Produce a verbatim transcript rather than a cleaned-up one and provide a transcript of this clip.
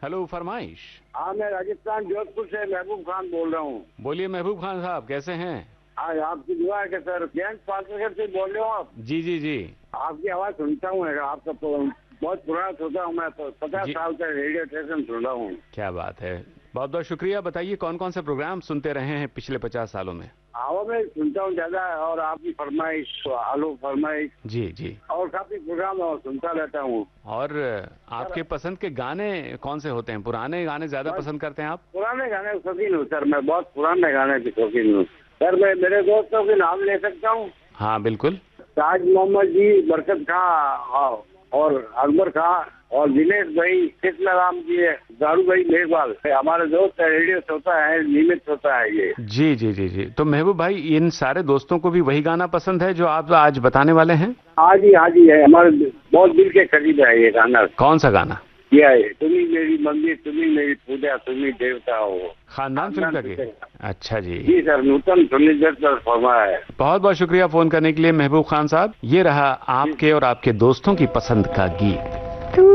Hello, फरमाइश। हाँ, मैं राजस्थान जोधपुर से महबूब खान बोल रहा हूँ। बोलिए महबूब खान साहब, कैसे हैं? आज आपकी दुआ है कि सर जैन पार्टनर से बोल रहे हो आप? जी जी जी। आपकी आवाज सुनता हूँ, आपका बहुत पुराना सुनता हूँ मैं, तो पचास साल से रेडियो स्टेशन सुन रहा हूँ। क्या बात है, बहुत बहुत शुक्रिया। बताइए कौन कौन से प्रोग्राम सुनते रहे हैं पिछले पचास सालों में? आवा में सुनता हूँ ज्यादा, और आपकी फरमाइश, आलू फरमाइश, जी जी, और काफी प्रोग्राम सुनता रहता हूँ। और आपके पसंद के गाने कौन से होते हैं? पुराने गाने ज्यादा पसंद करते हैं आप? पुराने गाने शौकीन हूँ सर, मैं बहुत पुराने गाने की शौकीन हूँ सर। मैं मेरे दोस्तों के नाम ले सकता हूँ? हाँ बिल्कुल। ताज मोहम्मद जी, बरकत खां, और अकबर खां, और दिनेश भाई, कृष्ण राम जी, दारू भाई मेघवाल, हमारे दोस्त रेडियो श्रोता है, नियमित होता है ये। जी जी जी जी। तो महबूब भाई, इन सारे दोस्तों को भी वही गाना पसंद है जो आप आज बताने वाले हैं? हाँ जी, हाँ जी, है, हमारे बहुत दिल के करीब है ये गाना। कौन सा गाना? ये है, तुम्ही मेरी मंदिर, तुम्ही मेरी पूजा, तुम्ही देवता हो। खानदान फिल्म का गीत। अच्छा जी जी सर, नूतन सुनिधर पर फरमा है। बहुत बहुत शुक्रिया फोन करने के लिए महबूब खान साहब। ये रहा आपके और आपके दोस्तों की पसंद का गीत।